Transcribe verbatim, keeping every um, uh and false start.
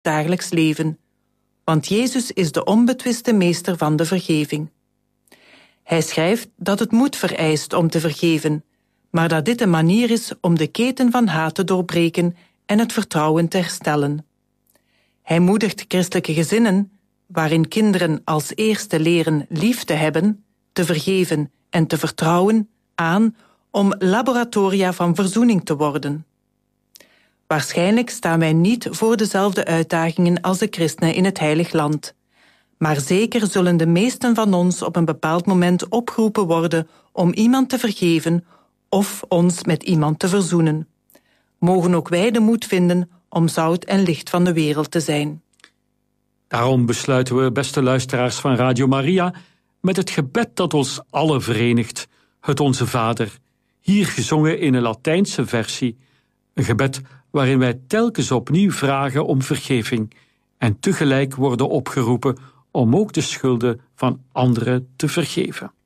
dagelijks leven. Want Jezus is de onbetwiste meester van de vergeving. Hij schrijft dat het moed vereist om te vergeven, maar dat dit een manier is om de keten van haat te doorbreken en het vertrouwen te herstellen. Hij moedigt christelijke gezinnen, waarin kinderen als eerste leren lief te hebben, te vergeven en te vertrouwen, aan om laboratoria van verzoening te worden. Waarschijnlijk staan wij niet voor dezelfde uitdagingen als de christenen in het Heilig Land. Maar zeker zullen de meesten van ons op een bepaald moment opgeroepen worden om iemand te vergeven of ons met iemand te verzoenen. Mogen ook wij de moed vinden om zout en licht van de wereld te zijn. Daarom besluiten we, beste luisteraars van Radio Maria, met het gebed dat ons allen verenigt, het Onze Vader, hier gezongen in een Latijnse versie, een gebed waarin wij telkens opnieuw vragen om vergeving en tegelijk worden opgeroepen om ook de schulden van anderen te vergeven.